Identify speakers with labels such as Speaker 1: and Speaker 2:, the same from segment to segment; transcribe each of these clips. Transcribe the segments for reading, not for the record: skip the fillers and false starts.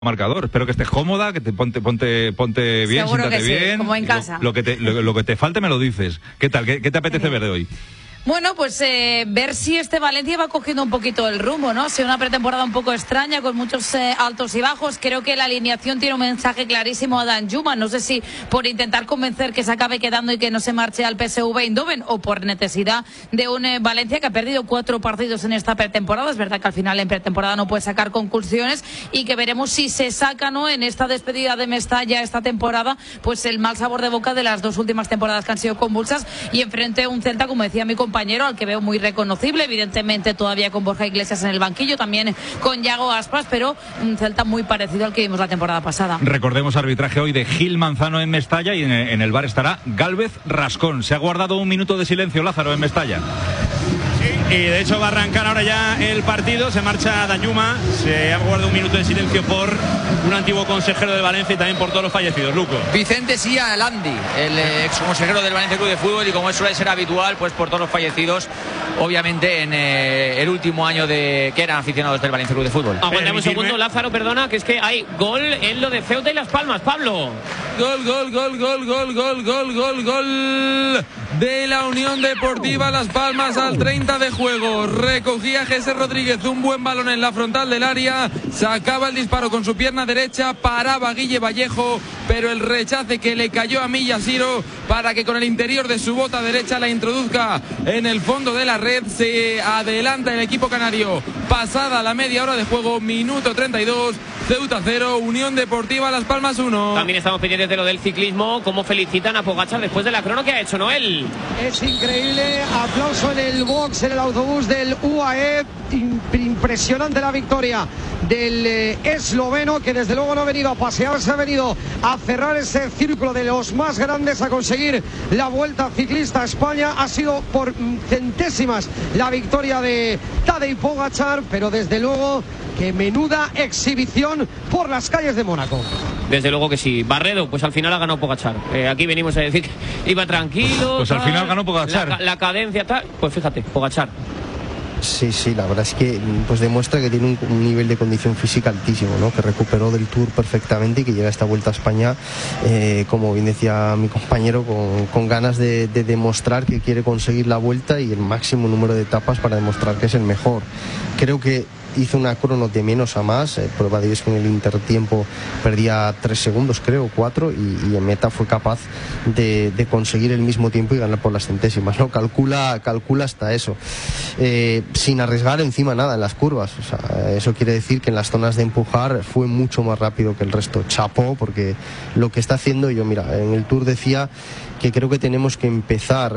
Speaker 1: marcador. Espero que estés cómoda, que te ponte bien,
Speaker 2: seguro
Speaker 1: siéntate
Speaker 2: que sí,
Speaker 1: bien.
Speaker 2: como en casa.
Speaker 1: Lo que te falte me lo dices. ¿Qué tal? ¿Qué te apetece ver de hoy?
Speaker 2: Bueno, pues ver si este Valencia va cogiendo un poquito el rumbo, ¿no? Ha sido una pretemporada un poco extraña, con muchos altos y bajos. Creo que la alineación tiene un mensaje clarísimo a Danjuma. No sé si por intentar convencer que se acabe quedando y que no se marche al PSV Eindhoven, o por necesidad de un Valencia que ha perdido 4 partidos en esta pretemporada. Es verdad que al final en pretemporada no puede sacar conclusiones, y que veremos si se saca, ¿no?, en esta despedida de Mestalla esta temporada, pues el mal sabor de boca de las 2 últimas temporadas que han sido convulsas, y enfrente a un Celta, como decía mi compañero, al que veo muy reconocible, evidentemente todavía con Borja Iglesias en el banquillo, también con Yago Aspas, pero un Celta muy parecido al que vimos la temporada pasada.
Speaker 1: Recordemos arbitraje hoy de Gil Manzano en Mestalla, y en el bar estará Gálvez Rascón. Se ha guardado un minuto de silencio, Lázaro, en Mestalla.
Speaker 3: Y de hecho va a arrancar ahora ya el partido. Se marcha Danjuma. Se ha guardado un minuto de silencio por un antiguo consejero del Valencia y también por todos los fallecidos. Luco.
Speaker 4: Vicente Sia Landi, el ex consejero del Valencia Club de Fútbol, y como suele ser habitual, pues por todos los fallecidos, obviamente en el último año de que eran aficionados del Valencia Club de Fútbol.
Speaker 5: Aguantame un segundo, Lázaro, perdona, que es que hay gol en lo de Ceuta y Las Palmas. Pablo.
Speaker 6: Gol de la Unión Deportiva Las Palmas al 30 de juego. Recogía Jesús Rodríguez un buen balón en la frontal del área, sacaba el disparo con su pierna derecha, paraba Guille Vallejo, pero el rechace que le cayó a Millasiro para que con el interior de su bota derecha la introduzca en el fondo de la red. Se adelanta el equipo canario pasada la media hora de juego, minuto 32, Ceuta 0, Unión Deportiva Las Palmas 1.
Speaker 5: También estamos pendientes de lo del ciclismo, cómo felicitan a Pogačar después de la crono que ha hecho Noel.
Speaker 7: Es increíble, aplauso en el box, en el autobús del UAE, impresionante la victoria del esloveno, que desde luego no ha venido a pasearse, ha venido a cerrar ese círculo de los más grandes, a conseguir la Vuelta Ciclista a España. Ha sido por centésimas la victoria de Tadej Pogačar, pero desde luego que menuda exhibición por las calles de Mónaco.
Speaker 5: Desde luego que sí. Barredo, pues al final ha ganado Pogačar. Aquí venimos a decir que iba tranquilo.
Speaker 1: Pues al final ganó Pogačar.
Speaker 5: La cadencia tal. Pues fíjate, Pogačar.
Speaker 8: Sí, la verdad es que pues demuestra que tiene un nivel de condición física altísimo, ¿no? Que recuperó del Tour perfectamente y que llega a esta Vuelta a España, como bien decía mi compañero, con ganas de demostrar que quiere conseguir la Vuelta y el máximo número de etapas para demostrar que es el mejor. Creo que hizo una crono de menos a más. Prueba de ello es que en el intertiempo perdía 3 segundos, creo, 4, y en meta fue capaz de conseguir el mismo tiempo y ganar por las centésimas, ¿no? Calcula hasta eso, sin arriesgar encima nada en las curvas. O sea, eso quiere decir que en las zonas de empujar fue mucho más rápido que el resto. Chapó, porque lo que está haciendo, yo mira, en el Tour decía que creo que tenemos que empezar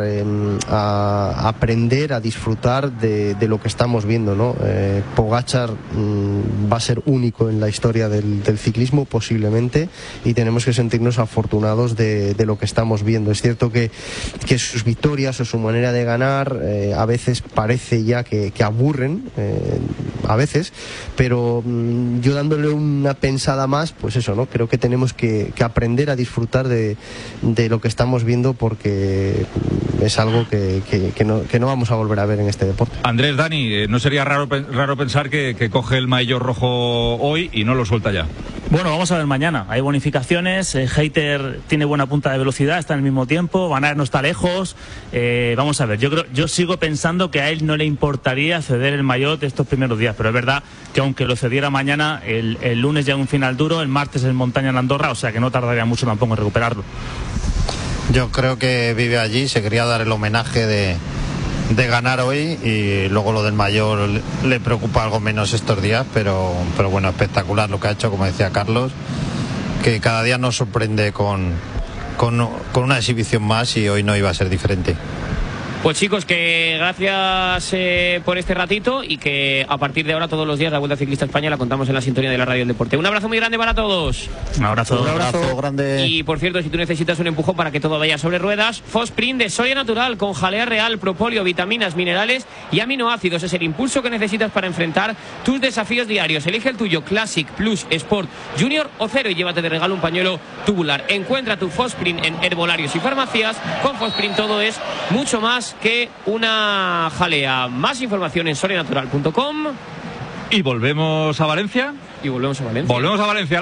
Speaker 8: a aprender a disfrutar de lo que estamos viendo, ¿no? Pogačar va a ser único en la historia del ciclismo, posiblemente, y tenemos que sentirnos afortunados de lo que estamos viendo. Es cierto que sus victorias o su manera de ganar a veces parece ya que aburren, a veces, pero yo dándole una pensada más, pues eso, ¿no? Creo que tenemos que aprender a disfrutar de lo que estamos viendo, porque es algo que no vamos a volver a ver en este deporte.
Speaker 1: Andrés, Dani, ¿no sería raro pensar que coge el maillot rojo hoy y no lo suelta ya?
Speaker 9: Bueno, vamos a ver mañana. Hay bonificaciones, Hayter tiene buena punta de velocidad, está en el mismo tiempo, Van Aert no está lejos. Vamos a ver, yo sigo pensando que a él no le importaría ceder el maillot estos primeros días, pero es verdad que aunque lo cediera mañana, el lunes ya un final duro, el martes en montaña en Andorra, o sea que no tardaría mucho tampoco en recuperarlo.
Speaker 10: Yo creo que vive allí, se quería dar el homenaje de ganar hoy, y luego lo del mayor le preocupa algo menos estos días, pero bueno, espectacular lo que ha hecho, como decía Carlos, que cada día nos sorprende con una exhibición más, y hoy no iba a ser diferente.
Speaker 5: Pues chicos, que gracias por este ratito, y que a partir de ahora todos los días la Vuelta Ciclista a España la contamos en la sintonía de la Radio del Deporte. Un abrazo muy grande para todos.
Speaker 9: Un abrazo
Speaker 10: grande.
Speaker 5: Y por cierto, si tú necesitas un empujón para que todo vaya sobre ruedas, Fosprint de soya natural con jalea real, propóleo, vitaminas, minerales y aminoácidos. Es el impulso que necesitas para enfrentar tus desafíos diarios. Elige el tuyo, Classic, Plus, Sport, Junior o Cero, y llévate de regalo un pañuelo tubular. Encuentra tu Fosprint en herbolarios y farmacias. Con Fosprint todo es mucho más que una jalea. Más información en sorianatural.com.
Speaker 1: Y volvemos a Valencia.
Speaker 5: y volvemos a Valencia.
Speaker 1: Volvemos a Valencia.